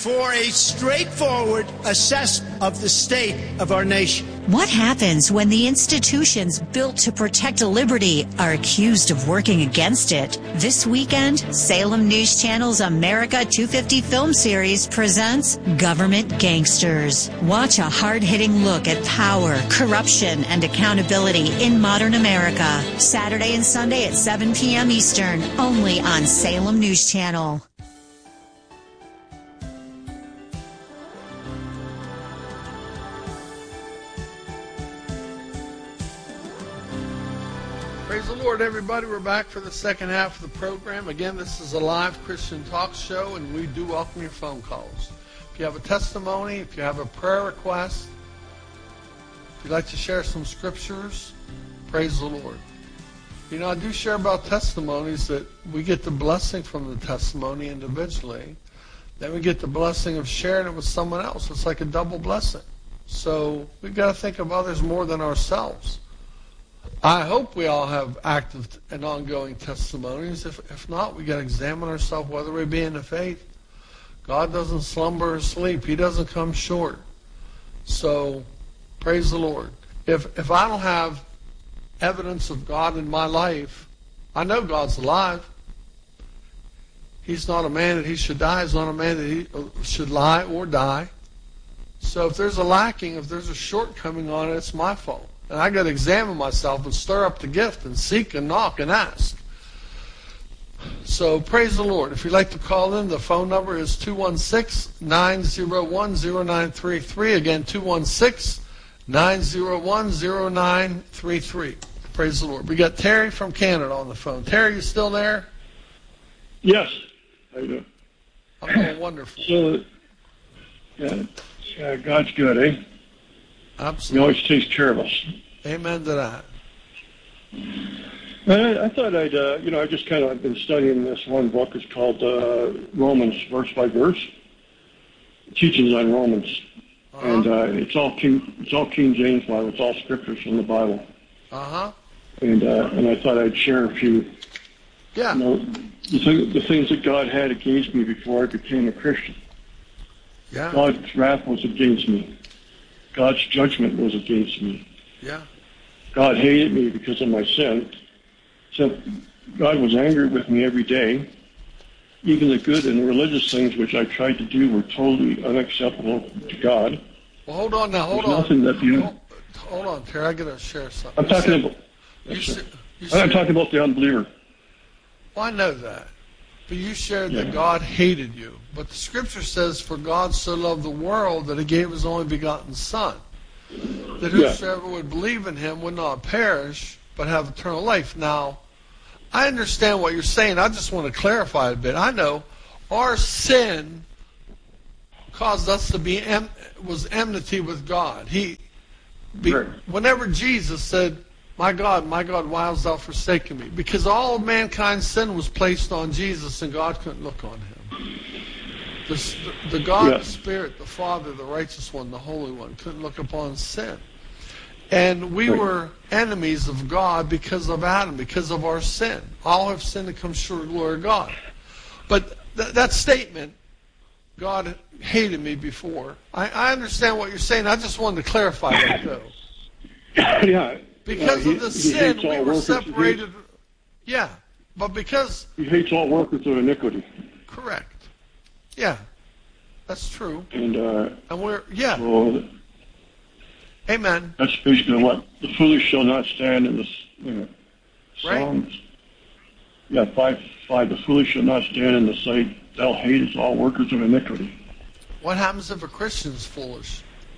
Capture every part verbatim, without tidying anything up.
for a straightforward assessment of the state of our nation. What happens when the institutions built to protect liberty are accused of working against it? This weekend, Salem News Channel's America two fifty film series presents Government Gangsters. Watch a hard-hitting look at power, corruption, and accountability in modern America. Saturday and Sunday at seven p.m. Eastern, only on Salem News Channel. Praise the Lord, everybody. We're back for the second half of the program. Again, this is a live Christian talk show, and we do welcome your phone calls. If you have a testimony, if you have a prayer request, if you'd like to share some scriptures, praise the Lord. You know, I do share about testimonies that we get the blessing from the testimony individually. Then we get the blessing of sharing it with someone else. It's like a double blessing. So we've got to think of others more than ourselves. I hope we all have active and ongoing testimonies. If if not, we got to examine ourselves whether we be in the faith. God doesn't slumber or sleep. He doesn't come short. So, praise the Lord. If if I don't have evidence of God in my life, I know God's alive. He's not a man that he should die. He's not a man that he should lie or die. So if there's a lacking, if there's a shortcoming on it, it's my fault. And I got to examine myself and stir up the gift and seek and knock and ask. So praise the Lord. If you'd like to call in, the phone number is two one six, nine zero one, zero nine three three. Again, two one six, nine zero one, zero nine three three. Praise the Lord. We got Terry from Canada on the phone. Terry, you still there? Yes. How you doing? I'm doing wonderful. So, yeah, yeah, God's good, eh? Absolutely. He always takes care of us. Amen to that. I, I thought I'd, uh, you know, I just kind of been studying this one book. It's called uh, Romans, verse by verse. Teachings on Romans, uh-huh. and uh, it's all King, it's all King James Bible. It's all scriptures from the Bible. Uh huh. And uh, and I thought I'd share a few. Yeah. You know, the, thing, the things that God had against me before I became a Christian. Yeah. God's wrath was against me. God's judgment was against me. Yeah. God hated me because of my sin. So God was angry with me every day. Even the good and the religious things which I tried to do were totally unacceptable to God. Well, hold on now. Hold There's on. Nothing that you, hold, hold on, Terry. I got to share something. I'm You talking said, about. You Yes, said, you I'm said, talking about the unbeliever. Well, I know that. But you shared Yeah. that God hated you. But the scripture says, for God so loved the world that he gave his only begotten Son, that whosoever yeah. would believe in him would not perish, but have eternal life. Now, I understand what you're saying. I just want to clarify a bit. I know our sin caused us to be, em- was enmity with God. He, be, right. Whenever Jesus said, my God, my God, why hast thou forsaken me? Because all of mankind's sin was placed on Jesus, and God couldn't look on him. The, the God, yeah. the Spirit, the Father, the Righteous One, the Holy One, couldn't look upon sin. And we right. were enemies of God because of Adam, because of our sin. All have sinned and come short of the glory of God. But th- that statement, God hated me before, I, I understand what you're saying. I just wanted to clarify that, though. Yeah. Because uh, of the he, sin, he we were separated. Yeah, but because... He hates all workers of iniquity. Correct. Yeah, that's true. And, uh... And we're... Yeah. Well, amen. That's basically what... The foolish shall not stand in the... You know, Psalms. Right. Yeah, five, five. The foolish shall not stand in the sight. Thou hatest all workers of iniquity. What happens if a Christian's foolish?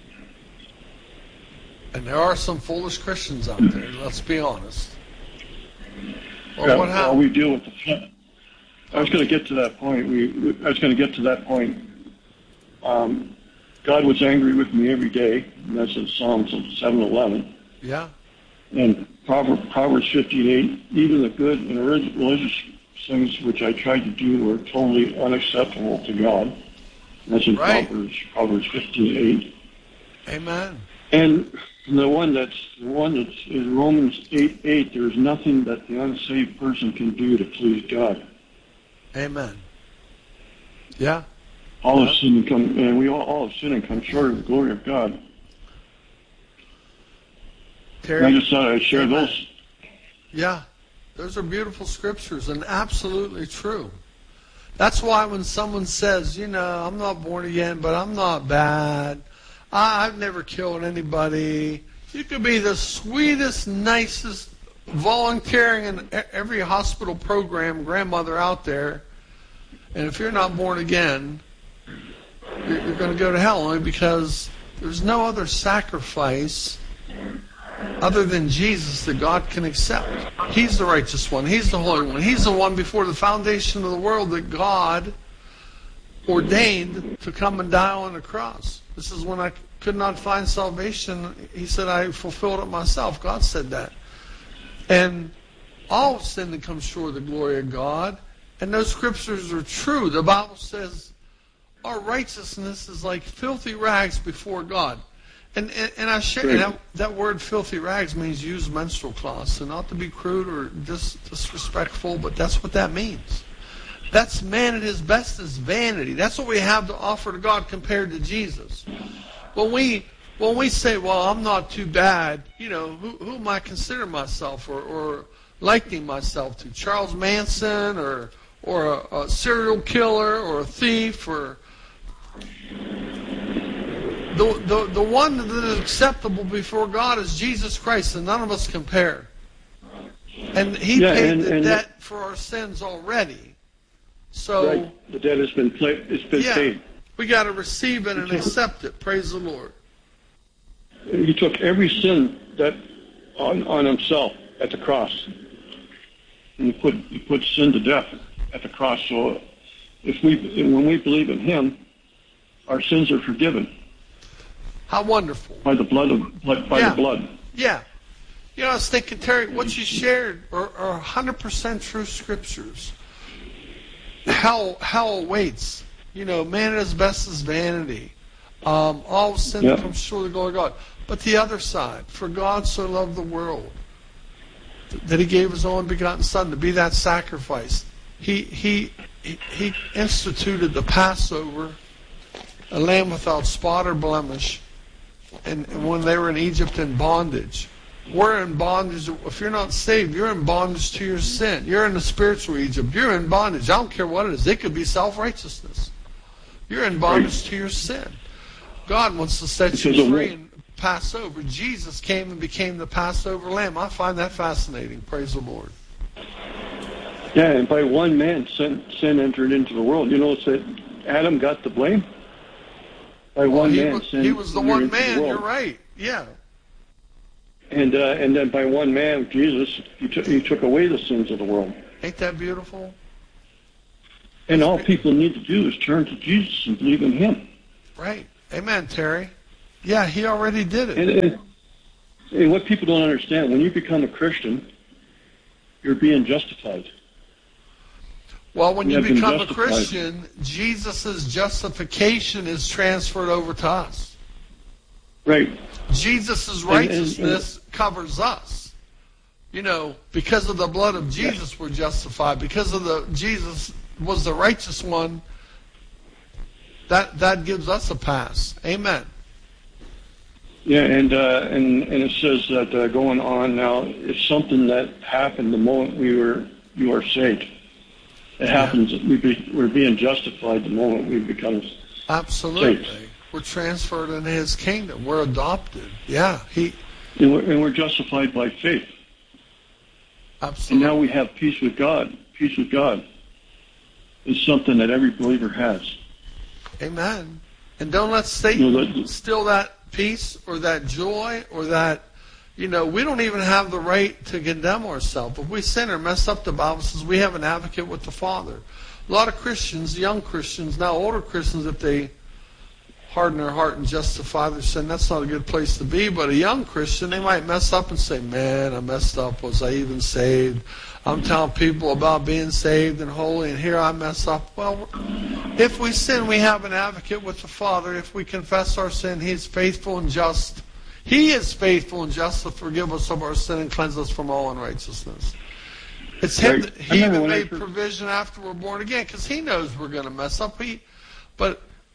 And there are some foolish Christians out there, let's be honest. Well, yeah, what well, we deal with the flesh. I was going to get to that point. We, we I was going to get to that point. Um, God was angry with me every day, and that's in Psalms seven eleven. Yeah. And Proverbs, Proverbs fifteen eight, even the good and religious things which I tried to do were totally unacceptable to God. And that's in right. Proverbs, Proverbs fifteen eight. Amen. And the one that's the one that's in Romans eight eight, there is nothing that the unsaved person can do to please God. Amen. Yeah. All have sinned and come, and we all, all have sinned and come short of the glory of God. Terry, and I just thought I'd share amen. those. Yeah, those are beautiful scriptures and absolutely true. That's why when someone says, you know, I'm not born again, but I'm not bad. I, I've never killed anybody. You could be the sweetest, nicest, volunteering in every hospital program grandmother out there. And if you're not born again, you're, you're going to go to hell only because there's no other sacrifice other than Jesus that God can accept. He's the righteous one. He's the holy one. He's the one before the foundation of the world that God ordained to come and die on the cross. This is when I could not find salvation. He said, I fulfilled it myself. God said that. And all sin that comes short of the glory of God. And those scriptures are true. The Bible says our righteousness is like filthy rags before God. And, and, and I share that, that word filthy rags means used menstrual cloths. And not to be crude or dis, disrespectful, but that's what that means. That's man at his best is vanity. That's what we have to offer to God compared to Jesus. When we when we say, well, I'm not too bad, you know, who, who am I considering myself or, or likening myself to? Charles Manson or or a, a serial killer or a thief or... The, the the one that is acceptable before God is Jesus Christ, and none of us compare. And He yeah, paid and, the and debt for our sins already. So right. The debt has been played, it's been yeah, paid. We got to receive it and accept it. Praise the Lord. He took every sin that on on Himself at the cross, and He put He put sin to death at the cross. So if we when we believe in Him, our sins are forgiven. How wonderful. By the blood of by yeah. the blood. Yeah. You know, I was thinking, Terry, what you shared are, are one hundred percent true scriptures. Hell, hell awaits. You know, man at his best is vanity. Um, all sin yeah. comes short of the glory of God. But the other side, for God so loved the world that He gave His only begotten Son to be that sacrifice. He He He, he instituted the Passover, a lamb without spot or blemish. And when they were in Egypt in bondage, we're in bondage. If you're not saved, you're in bondage to your sin. You're in the spiritual Egypt. You're in bondage. I don't care what it is. It could be self-righteousness. You're in bondage to your sin. God wants to set you free and pass over. Jesus came and became the Passover lamb. I find that fascinating. Praise the Lord. Yeah, and by one man, sin, sin entered into the world. You know, it's that Adam got the blame. By well, one he man, was, sin he was the one man. The you're right. Yeah. And uh, and then by one man, Jesus, he took he took away the sins of the world. Ain't that beautiful? And all people need to do is turn to Jesus and believe in Him. Right. Amen, Terry. Yeah, He already did it. And, and, and what people don't understand, when you become a Christian, you're being justified. Well, when you, you become a justified. Christian, Jesus' justification is transferred over to us. Right. Jesus' righteousness and, and, and, covers us. You know, because of the blood of Jesus, yeah. we're justified. Because of the Jesus was the righteous one, that that gives us a pass. Amen. Yeah, and uh, and and it says that uh, going on now, it's something that happened the moment we were you are saved. It happens. Yeah. We be, we're being justified the moment we become absolutely. Saved. We're transferred into His kingdom. We're adopted. Yeah, He. And we're, and we're justified by faith. Absolutely. And now we have peace with God. Peace with God is something that every believer has. Amen. And don't let Satan you know, that, steal that peace or that joy or that. You know, we don't even have the right to condemn ourselves. If we sin or mess up, the Bible says we have an advocate with the Father. A lot of Christians, young Christians, now older Christians, if they harden their heart and justify their sin, that's not a good place to be. But a young Christian, they might mess up and say, man, I messed up. Was I even saved? I'm telling people about being saved and holy, and here I mess up. Well, if we sin, we have an advocate with the Father. If we confess our sin, He is faithful and just. He is faithful and just to forgive us of our sin and cleanse us from all unrighteousness. It's Him. That, he even made provision after we're born again because He knows we're going to mess up. He, but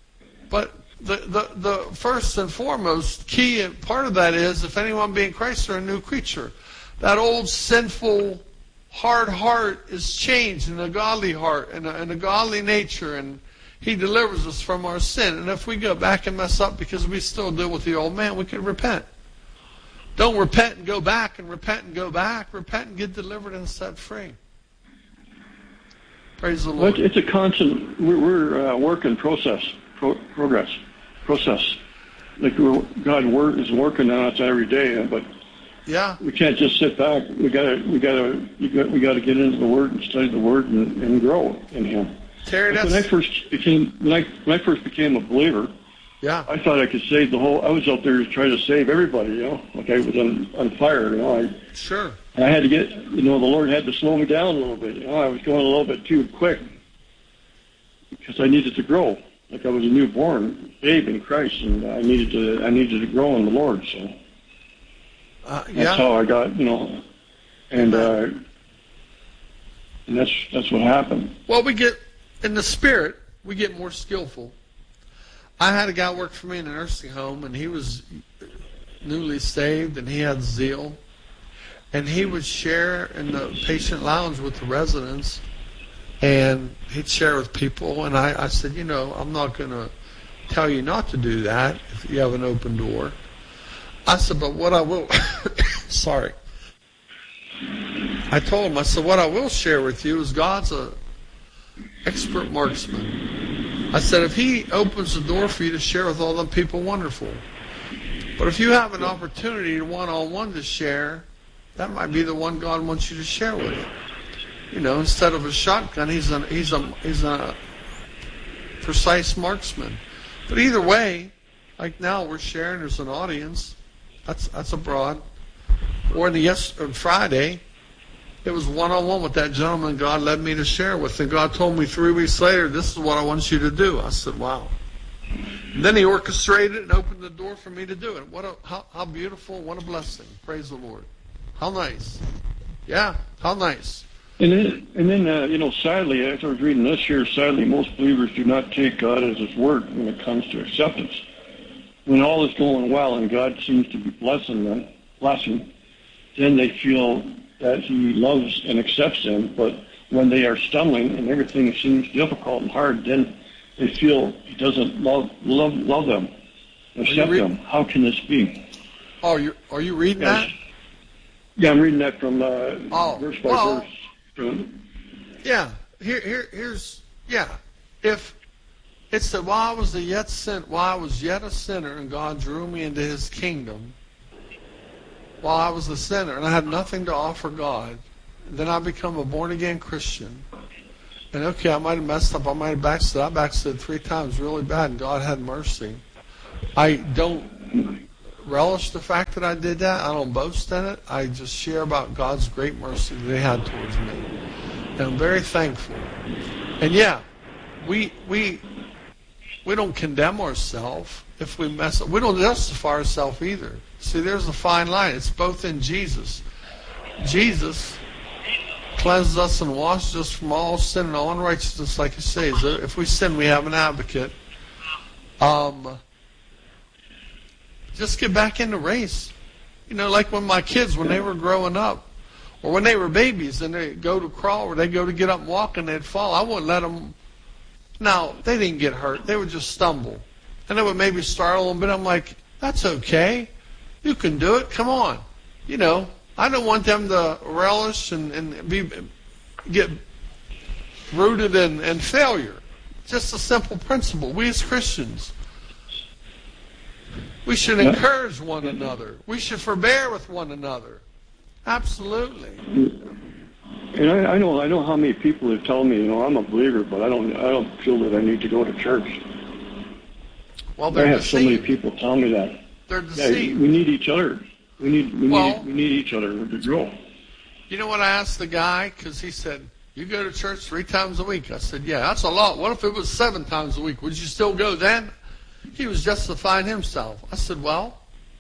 But the, the, the first and foremost key part of that is, if anyone be in Christ, they're a new creature. That old sinful, hard heart is changed in a godly heart and a, and a godly nature, and He delivers us from our sin. And if we go back and mess up because we still deal with the old man, we can repent. Don't repent and go back and repent and go back. Repent and get delivered and set free. Praise the Lord. Well, it's a constant, we're, we're uh, work in process, pro, progress, process. Like we're, God work, is working on us every day, but yeah, we can't just sit back. We gotta, we gotta, we got, we gotta get into the Word and study the Word and, and grow in Him. Terry, like when I first became, when I, when I first became a believer, yeah, I thought I could save the whole. I was out there trying to save everybody, you know. Like I was on, on fire, you know. I, sure. I had to get, you know, the Lord had to slow me down a little bit. You know, I was going a little bit too quick because I needed to grow. Like I was a newborn babe in Christ, and I needed to, I needed to grow in the Lord. So uh, yeah. that's how I got, you know, and uh, and that's that's what happened. Well, we get in the Spirit, we get more skillful. I had a guy work for me in a nursing home, and he was newly saved, and he had zeal. And he would share in the patient lounge with the residents, and he'd share with people. And I, I said, you know, I'm not going to tell you not to do that if you have an open door. I said, but what I will, sorry. I told him, I said, what I will share with you is God's a expert marksman. I said, if He opens the door for you to share with all them people, wonderful. But if you have an opportunity one-on-one to share, that might be the one God wants you to share with. You know, instead of a shotgun, he's a he's a he's a precise marksman. But either way, like now we're sharing. There's an audience. That's that's abroad. Or in the yes on Friday, it was one-on-one with that gentleman God led me to share with. And God told me three weeks later, this is what I want you to do. I said, wow. And then He orchestrated it and opened the door for me to do it. What a how, how beautiful, what a blessing. Praise the Lord. How nice. Yeah, how nice. And then, and then uh, you know, sadly, as I was reading this here, sadly, most believers do not take God as His word when it comes to acceptance. When all is going well and God seems to be blessing them, blessing, then they feel that He loves and accepts them. But when they are stumbling and everything seems difficult and hard, then they feel He doesn't love love love them, accept them. How can this be? Oh, you are you reading yes. that? Yeah, I'm reading that from uh, oh, verse by well, verse. From, yeah, here, here, here's yeah. If it said, while I was a yet sin, while I was yet a sinner, and God drew me into His kingdom, while I was a sinner, and I had nothing to offer God, then I become a born again Christian. And okay, I might have messed up, I might have backslid. I backslid three times, really bad, and God had mercy. I don't relish the fact that I did that. I don't boast in it. I just share about God's great mercy that He had towards me. And I'm very thankful. And yeah, we we we don't condemn ourselves if we mess up. We don't justify ourselves either. See, there's a fine line. It's both in Jesus. Jesus cleanses us and washes us from all sin and all unrighteousness, like He says. If we sin, we have an advocate. Um... Just get back in the race. You know, like when my kids, when they were growing up, or when they were babies and they go to crawl or they go to get up and walk and they'd fall, I wouldn't let them. Now, they didn't get hurt. They would just stumble. And it would maybe startle them, but I'm like, that's okay. You can do it. Come on. You know, I don't want them to relish and, and be get rooted in, in failure. Just a simple principle. We as Christians, we should encourage one another. We should forbear with one another. Absolutely. And I, I know, I know how many people have told me, you know, I'm a believer, but I don't, I don't feel that I need to go to church. Well, they're I have deceived. so many people tell me that. They're deceived. Yeah, we need each other. We need, we well, need, we need each other to grow. You know what I asked the guy? Because he said, "You go to church three times a week." I said, "Yeah, that's a lot. What if it was seven times a week? Would you still go then?" He was justifying himself. I said, well,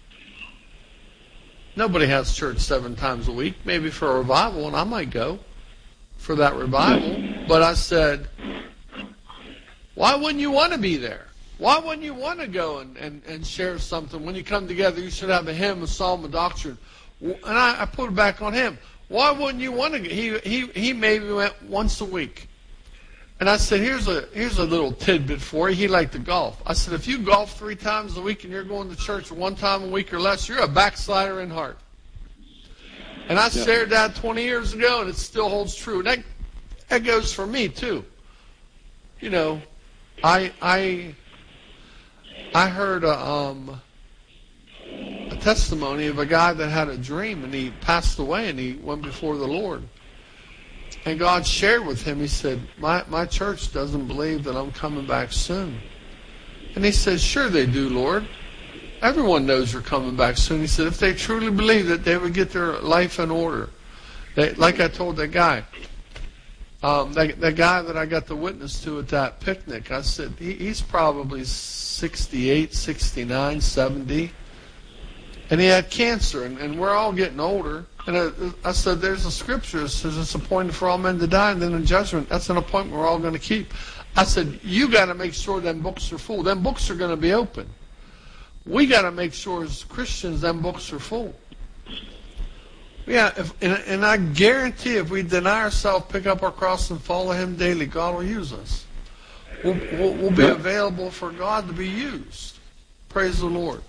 nobody has church seven times a week. Maybe for a revival, and I might go for that revival. But I said, why wouldn't you want to be there? Why wouldn't you want to go and, and, and share something? When you come together, you should have a hymn, a psalm, a doctrine. And I, I put it back on him. Why wouldn't you want to go? He, he, he maybe went once a week. And I said, here's a here's a little tidbit for you. He liked to golf. I said, if you golf three times a week and you're going to church one time a week or less, you're a backslider in heart. And I Yeah. shared that twenty years ago, and it still holds true. And that, that goes for me, too. You know, I I I heard a, um, a testimony of a guy that had a dream, and he passed away, and he went before the Lord. And God shared with him, he said, my, my church doesn't believe that I'm coming back soon. And he said, sure they do, Lord. Everyone knows you're coming back soon. He said, if they truly believe that, they would get their life in order. They, like I told that guy, um, that, that guy that I got the witness to at that picnic, I said, he, he's probably sixty-eight, sixty-nine, seventy. And he had cancer, and, and we're all getting older. And I, I said, there's a scripture that says it's appointed for all men to die, and then in judgment, that's an appointment we're all going to keep. I said, you got to make sure them books are full. Them books are going to be open. We got to make sure as Christians them books are full. Yeah, if, and, and I guarantee if we deny ourselves, pick up our cross, and follow Him daily, God will use us. We'll, we'll, we'll be available for God to be used. Praise the Lord.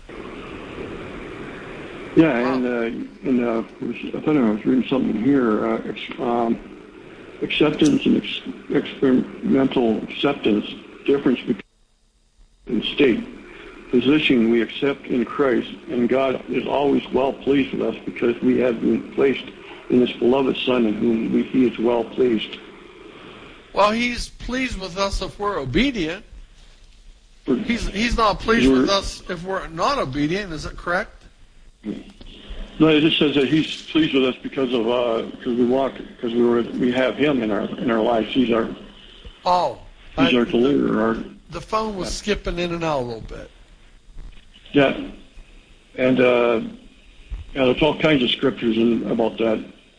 Yeah, and, uh, and uh, I thought I was reading something here. Uh, ex- um, acceptance and ex- experimental acceptance, difference between state. Position we accept in Christ, and God is always well pleased with us because we have been placed in His beloved Son, in whom we, He is well pleased. Well, He's pleased with us if we're obedient. He's He's not pleased with us if we're not obedient. Is that correct? No, it just says that He's pleased with us because of uh, because we walk because we were we have Him in our in our lives. He's our oh, He's I, our deliverer. Our, the phone was skipping in and out a little bit. yeah, and uh, yeah, there's all kinds of scriptures in, about that.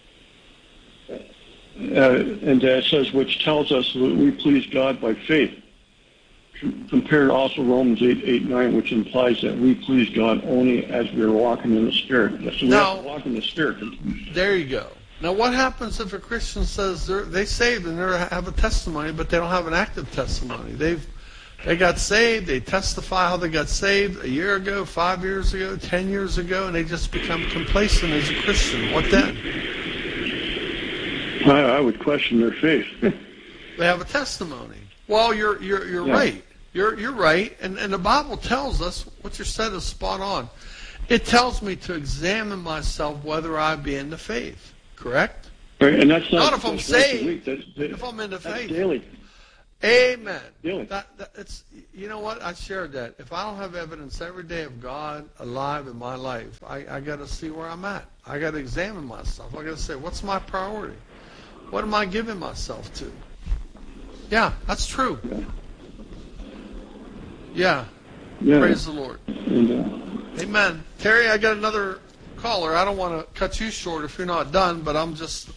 Uh, and uh, it says, which tells us that we please God by faith. Compared also Romans eight, eight, nine, which implies that we please God only as we are walking in the Spirit. So we now, have to walk in the Spirit. There you go. Now, what happens if a Christian says they're, they saved and they have a testimony, but they don't have an active testimony? They've they got saved, they testify how they got saved a year ago, five years ago, ten years ago, and they just become complacent as a Christian. What then? I, I would question their faith. They have a testimony. Well, you're you're you're Yeah. right. You're you're right, and and the Bible tells us what you said is spot on. It tells me to examine myself whether I be in the faith. Correct? Right, and that's not, Not if I'm that's once a saved. week. That's, that, If I'm in the that's faith. daily. Amen. Daily. That, that it's you know what I shared that. If I don't have evidence every day of God alive in my life, I, I got to see where I'm at. I got to examine myself. I got to say, what's my priority? What am I giving myself to? Yeah, that's true. Yeah. Yeah. Yeah. Praise the Lord. And, uh, Amen. Terry, I got another caller. I don't want to cut you short if you're not done, but I'm just...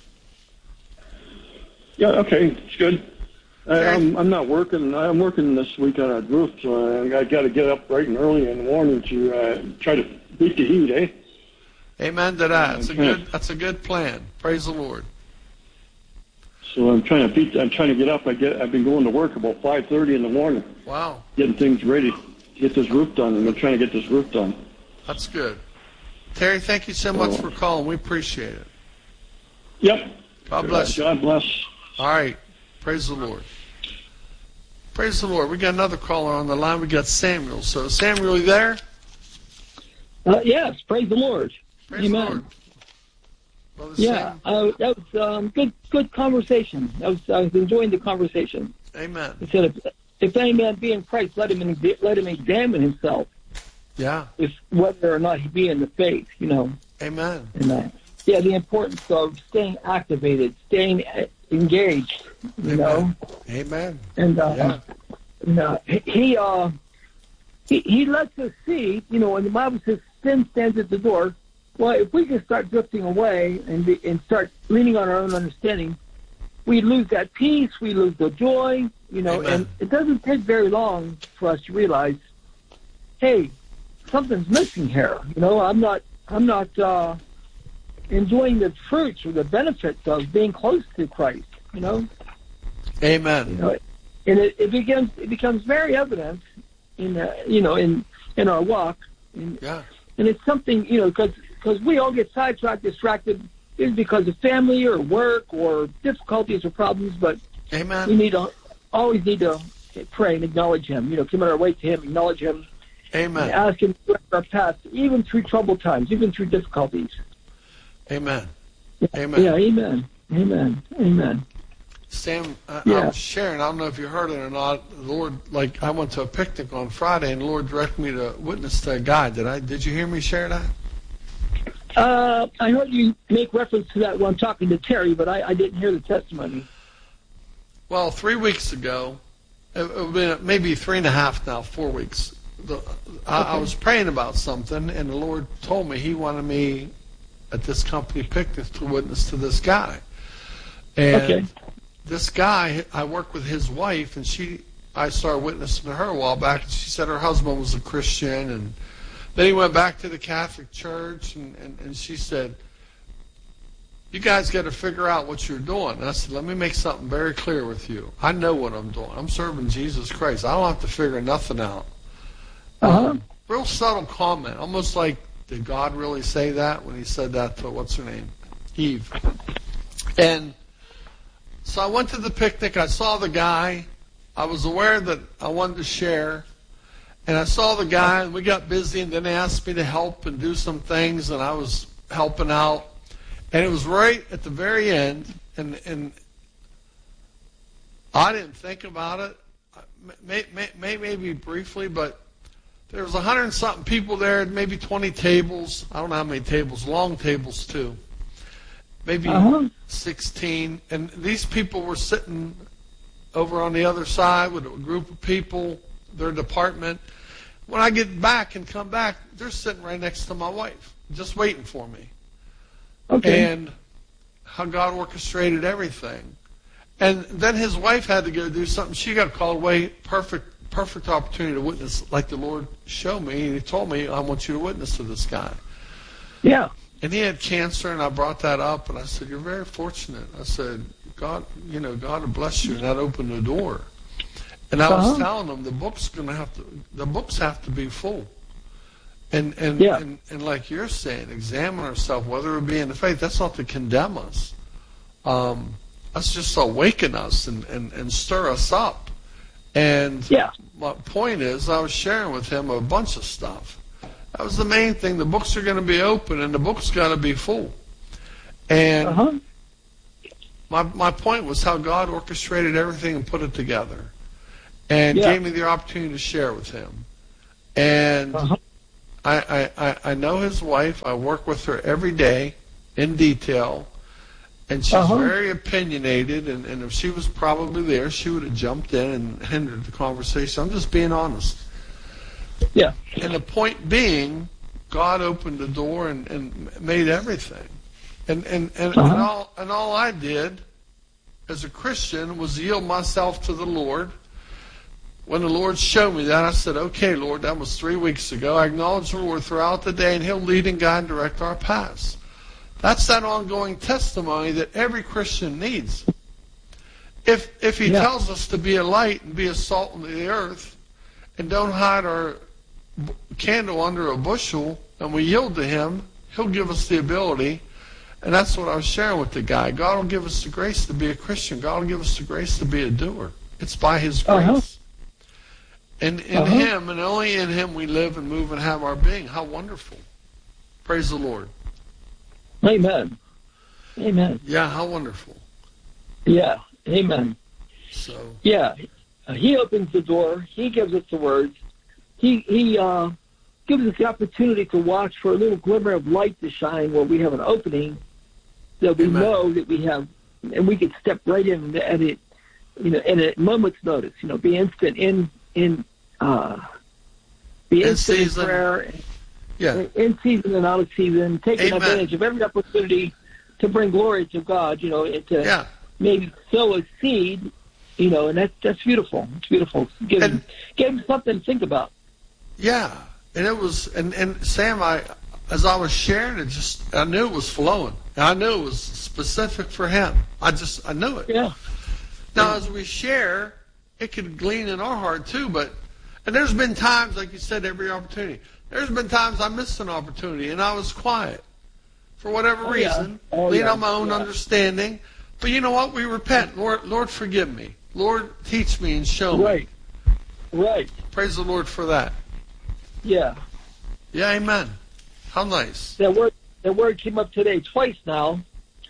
yeah, okay, it's good. I, Okay. I'm, I'm not working. I'm working this week on a roof, so I got to get up bright and early in the morning to uh, try to beat the heat, eh? Amen to that. That's a good, that's a good plan. Praise the Lord. So I'm trying to beat. I'm trying to get up. I get. I've been going to work about five thirty in the morning, Wow. getting things ready to get this roof done, and I'm trying to get this roof done. That's good. Terry, thank you so much Oh. for calling. We appreciate it. Yep. God bless you. God bless. All right. Praise the Lord. Praise the Lord. We got another caller on the line. We got Samuel. So, Samuel, you there? Uh, yes, praise the Lord. Praise Amen. the Lord. Brother Yeah, Sam. uh, that was um, good. Good conversation. I was, I was enjoying the conversation. Amen. It said, if, if any man be in Christ, let him let him examine himself, Yeah. if whether or not he be in the faith. You know, Amen. and uh, yeah, the importance of staying activated, staying uh, engaged. You Amen. know, Amen. and uh, Yeah. and, uh, he uh, he he lets us see. You know, when the Bible says sin stands at the door. Well, if we just start drifting away and be, and start leaning on our own understanding, we lose that peace, we lose the joy, You know, Amen. and it doesn't take very long for us to realize, hey, something's missing here. You know, I'm not, I'm not uh, enjoying the fruits or the benefits of being close to Christ. You know. Amen. You know, and it, it becomes it becomes very evident in uh, you know in in our walk. And, yeah. And it's something, you know, because because we all get sidetracked, distracted, either because of family or work or difficulties or problems. But Amen. we need to always need to pray and acknowledge Him. You know, commit our way to Him, acknowledge Him, Amen. and ask Him to direct our path, even through troubled times, even through difficulties. Amen. Yeah, Amen. Yeah. Amen. Amen. Amen. Sam, I, Yeah. I was sharing, I don't know if you heard it or not, the Lord, like, I went to a picnic on Friday, and the Lord directed me to witness to a guy. Did I? Did you hear me share that? Uh, I heard you make reference to that when I'm talking to Terry, but I, I didn't hear the testimony. Well, three weeks ago, it, it been maybe three and a half now, four weeks, the, I, I was praying about something, and the Lord told me He wanted me at this company picnic to witness to this guy. And Okay. this guy, I work with his wife, and she, I started witnessing to her a while back, and she said her husband was a Christian, and then he went back to the Catholic Church, and, and, and she said, you guys got to figure out what you're doing. And I said, let me make something very clear with you. I know what I'm doing. I'm serving Jesus Christ. I don't have to figure nothing out. Uh-huh. Um, real subtle comment, almost like, did God really say that when He said that to, what's her name, Eve? And so I went to the picnic. I saw the guy. I was aware that I wanted to share. And I saw the guy, and we got busy, and then they asked me to help and do some things, and I was helping out. And it was right at the very end, and and I didn't think about it, may, may, may, maybe briefly, but there was a hundred and something people there, maybe twenty tables. I don't know how many tables, long tables too. Maybe Uh-huh. sixteen. And these people were sitting over on the other side with a group of people, their department. When I get back and come back, they're sitting right next to my wife, just waiting for me. Okay. And how God orchestrated everything. And then his wife had to go do something. She got called away. Perfect, perfect opportunity to witness, like the Lord showed me. And He told me, I want you to witness to this guy. Yeah. And he had cancer, and I brought that up, and I said, you're very fortunate. I said, God, you know, God will bless you, and that opened the door. And I was Uh-huh. telling them the book's going to have to, the books have to be full. And and, Yeah. and and like you're saying, examine ourselves, whether it be in the faith. That's not to condemn us. Um, that's just to awaken us and, and, and stir us up. And Yeah. my point is, I was sharing with him a bunch of stuff. That was the main thing. The books are going to be open, and the book's got to be full. And Uh-huh. my my point was how God orchestrated everything and put it together, and Yeah. gave me the opportunity to share with him. And Uh-huh. I, I, I know his wife. I work with her every day in detail, and she's Uh-huh. very opinionated, and, and if she was probably there, she would have jumped in and hindered the conversation. I'm just being honest. Yeah. And the point being, God opened the door and, and made everything. And and, and, Uh-huh. and all and all I did as a Christian was yield myself to the Lord. When the Lord showed me that, I said, okay, Lord, that was three weeks ago. I acknowledge the Lord throughout the day, and He'll lead and guide and direct our paths. That's that ongoing testimony that every Christian needs. If if He Yeah. tells us to be a light and be a salt in the earth, and don't hide our b- candle under a bushel, and we yield to Him, He'll give us the ability. And that's what I was sharing with the guy. God will give us the grace to be a Christian. God will give us the grace to be a doer. It's by His grace. Uh-huh. And in Uh-huh. Him, and only in Him, we live and move and have our being. How wonderful. Praise the Lord. Amen. Amen. Yeah, how wonderful. Yeah. Amen. So, Yeah. Uh, he opens the door. He gives us the words. He he uh, gives us the opportunity to watch for a little glimmer of light to shine where we have an opening that we Amen. know that we have, and we could step right in at it, you know, in a moment's notice. You know, be instant in in uh, be In instant in season. prayer, yeah. in season and out of season, taking Amen. advantage of every opportunity to bring glory to God. You know, and to Yeah. maybe sow a seed You know, and that's that's beautiful. It's beautiful. Give And- him, give him something to think about. Yeah, and it was, and, and Sam, I, as I was sharing it, just I knew it was flowing. And I knew it was specific for him. I just, I knew it. Yeah. Now, as we share, it can glean in our heart too. But, and there's been times, like you said, every opportunity. There's been times I missed an opportunity and I was quiet for whatever Oh, yeah. reason, Oh, lean yeah. on my own Yeah. understanding. But you know what? We repent. Lord, Lord, forgive me. Lord, teach me and show me. Right. Right. Praise the Lord for that. Yeah. Yeah, amen. How nice. That word that word came up today twice now.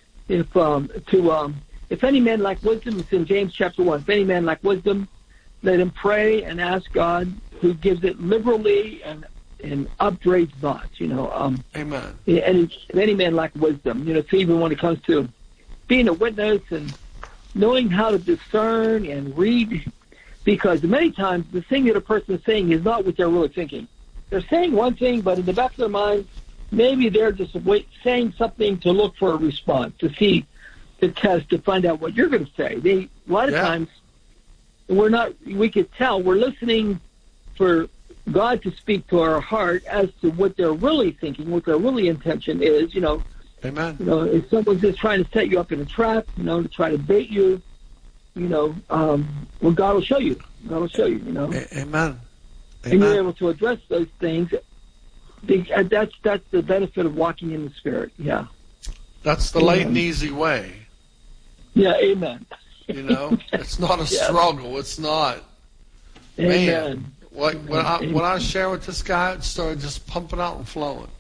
If um to um if any man lack wisdom, it's in James chapter one. If any man lack wisdom, let him pray and ask God, who gives it liberally and and upbraids not. You know, um Amen. and if any man lack wisdom, you know, so even when it comes to being a witness and knowing how to discern and read, because many times the thing that a person is saying is not what they're really thinking. They're saying one thing, but in the back of their mind, maybe they're just wait, saying something to look for a response, to see, to test, to find out what you're going to say. They, a lot of Yeah. times, we're not, we could tell, we're listening for God to speak to our heart as to what they're really thinking, what their really intention is. You know, Amen. you know, if someone's just trying to set you up in a trap, you know, to try to bait you, you know, um, well, God will show you. God will show you, you know. A- amen. And you're Amen. able to address those things. Be- uh, That's that's the benefit of walking in the Spirit. Yeah. That's the light and easy way. Yeah. Amen. You know, it's not a Yeah. struggle. It's not. Amen. Man, what, when I Amen. when I was sharing with this guy, it started just pumping out and flowing.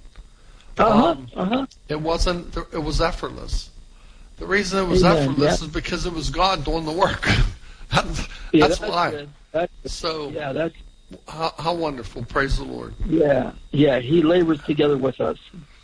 Uh huh. Um, Uh huh. It wasn't. It was effortless. The reason it was Amen, effortless yeah. is because it was God doing the work. that's Yeah, that's why. good. That's, So yeah. That's how, how wonderful! Praise the Lord. yeah. Yeah. He labors together with us.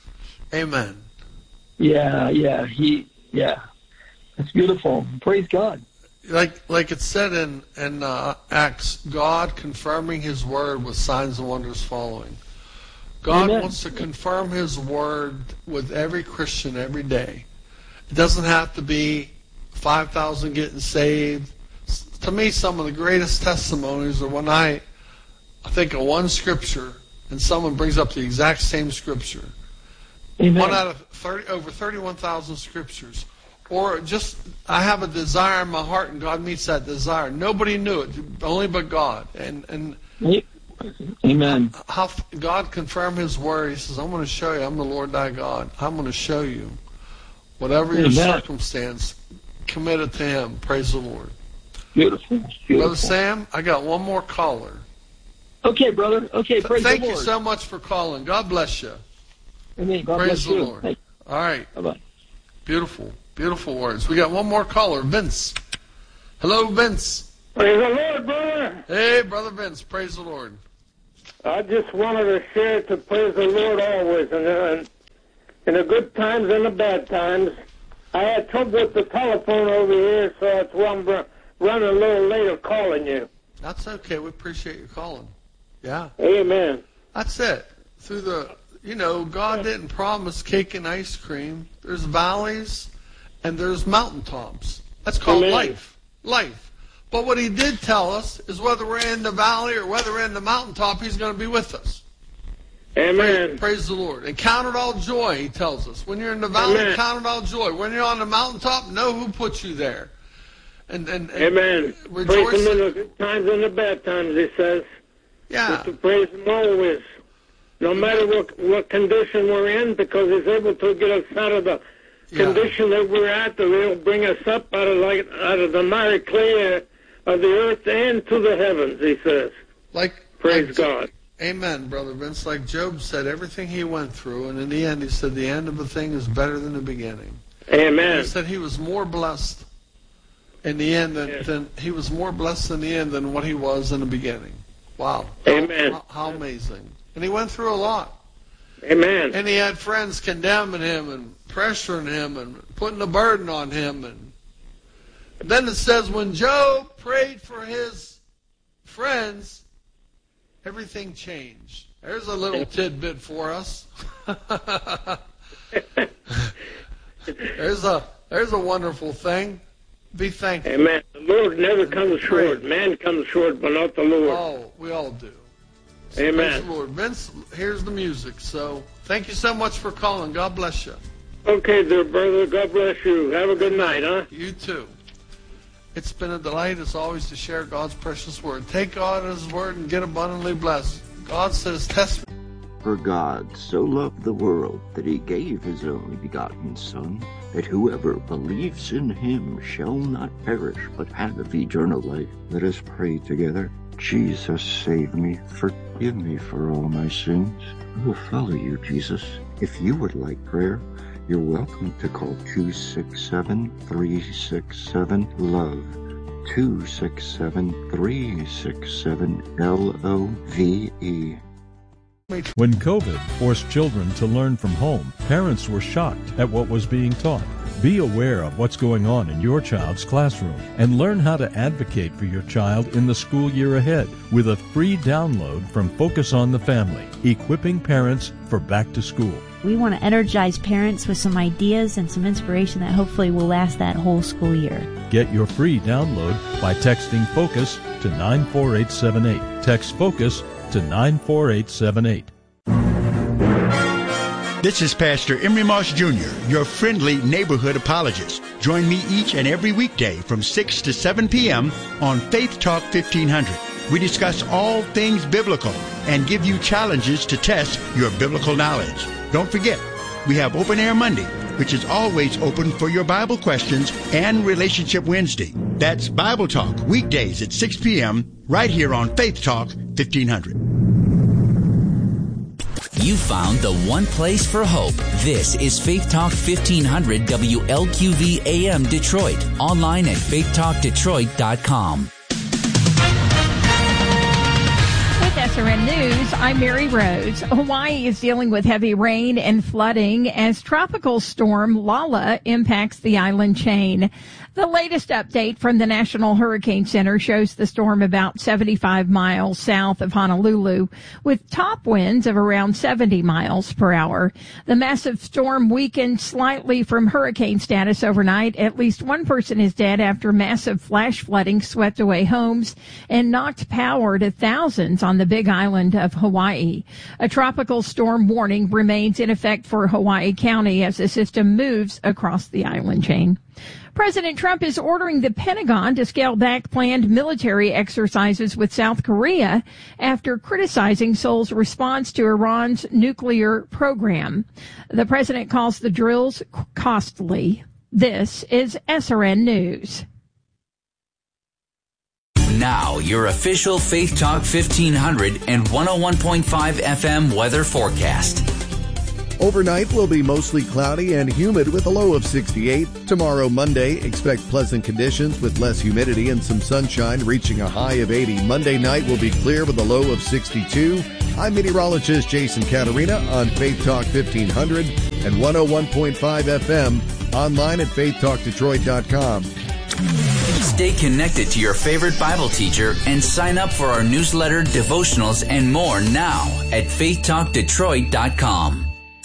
Amen. Yeah. Yeah. He. Yeah. That's beautiful. Praise God. Like like it said in in uh, Acts, God confirming His word with signs and wonders following. God Amen. wants to confirm His word with every Christian every day. It doesn't have to be five thousand getting saved. S- To me, some of the greatest testimonies are when I, I think of one scripture and someone brings up the exact same scripture. Amen. One out of thirty, over thirty-one thousand scriptures. Or just, I have a desire in my heart and God meets that desire. Nobody knew it, only but God. And and Amen. how God confirmed His word. He says, I'm going to show you. I'm the Lord thy God. I'm going to show you. Whatever your Amen. circumstance, commit it to Him. Praise the Lord. Beautiful. Beautiful. Brother Sam, I got one more caller. Okay, brother. Okay, Th- praise Thank the you Lord. so much for calling. God bless you. Amen. God Praise bless the you. Lord. Thank All right. you. Bye-bye. Beautiful. Beautiful words. We got one more caller, Vince. Hello, Vince. Praise the Lord, brother. Hey, Brother Vince. Praise the Lord. I just wanted to share to praise the Lord always, and uh, in the good times and the bad times. I had trouble with the telephone over here, so that's why I'm r- running a little later calling you. That's okay. We appreciate you calling. Yeah. Amen. That's it. Through the, you know, God didn't promise cake and ice cream. There's valleys and there's mountaintops. That's called Amen. life. Life. But what He did tell us is whether we're in the valley or whether we're in the mountaintop, He's going to be with us. Amen. Praise, praise the Lord. And count it all joy, He tells us. When you're in the valley, Amen. count it all joy. When you're on the mountaintop, know who put you there. And, and, and Amen. Praise rejoice. Him in the good times and the bad times, He says. Yeah. To praise Him always. No matter what, what condition we're in, because He's able to get us out of the Yeah. condition that we're at, that He'll bring us up out of like out of the miry clay of the earth and to the heavens, He says. Like, Praise like, God. Amen, Brother Vince. Like Job said, everything he went through, and in the end, he said the end of a thing is better than the beginning. Amen. He said he was more blessed in the end than, Yes. than he was more blessed in the end than what he was in the beginning. Wow. Amen. How, how amazing. And he went through a lot. Amen. And he had friends condemning him and pressuring him and putting a burden on him. And then it says when Job prayed for his friends, everything changed. There's a little tidbit for us. there's a there's a wonderful thing. Be thankful. Amen. The Lord never comes short. Man comes short, but not the Lord. Oh, we all do. So Amen. Praise the Lord. Vince, here's the music. So thank you so much for calling. God bless you. Okay, dear brother. God bless you. Have a good night, huh? You too. It's been a delight, as always, to share God's precious word. Take God at His word and get abundantly blessed. God says, test me. For God so loved the world that He gave His only begotten Son, that whoever believes in Him shall not perish, but have eternal life. Let us pray together. Jesus, save me. Forgive me for all my sins. I will follow you, Jesus. If you would like prayer, you're welcome to call two six seven, three six seven, LOVE. two six seven, three six seven, L O V E. When COVID forced children to learn from home, parents were shocked at what was being taught. Be aware of what's going on in your child's classroom and learn how to advocate for your child in the school year ahead with a free download from Focus on the Family, equipping parents for back to school. We want to energize parents with some ideas and some inspiration that hopefully will last that whole school year. Get your free download by texting FOCUS to nine four eight seven eight. Text FOCUS to nine four eight seven eight. This is Pastor Emery Moss Junior, your friendly neighborhood apologist. Join me each and every weekday from six to seven p.m. on Faith Talk fifteen hundred. We discuss all things biblical and give you challenges to test your biblical knowledge. Don't forget, we have Open Air Monday, which is always open for your Bible questions, and Relationship Wednesday. That's Bible Talk, weekdays at six p.m. right here on Faith Talk fifteen hundred. You found the one place for hope. This is Faith Talk fifteen hundred W L Q V A M Detroit. Online at faith talk detroit dot com. With S R N News, I'm Mary Rose. Hawaii is dealing with heavy rain and flooding as tropical storm Lala impacts the island chain. The latest update from the National Hurricane Center shows the storm about seventy-five miles south of Honolulu with top winds of around seventy miles per hour. The massive storm weakened slightly from hurricane status overnight. At least one person is dead after massive flash flooding swept away homes and knocked power to thousands on the Big Island of Hawaii. A tropical storm warning remains in effect for Hawaii County as the system moves across the island chain. President Trump is ordering the Pentagon to scale back planned military exercises with South Korea after criticizing Seoul's response to Iran's nuclear program. The president calls the drills costly. This is S R N News. Now, your official Faith Talk fifteen hundred and one oh one point five F M weather forecast. Overnight will be mostly cloudy and humid with a low of sixty-eight. Tomorrow, Monday, expect pleasant conditions with less humidity and some sunshine reaching a high of eighty. Monday night will be clear with a low of sixty-two. I'm meteorologist Jason Caterina on Faith Talk fifteen hundred and one oh one point five F M, online at faith talk detroit dot com. Stay connected to your favorite Bible teacher and sign up for our newsletter, devotionals, and more now at faith talk detroit dot com.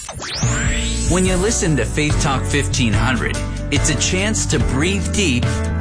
When you listen to Faith Talk fifteen hundred, it's a chance to breathe deep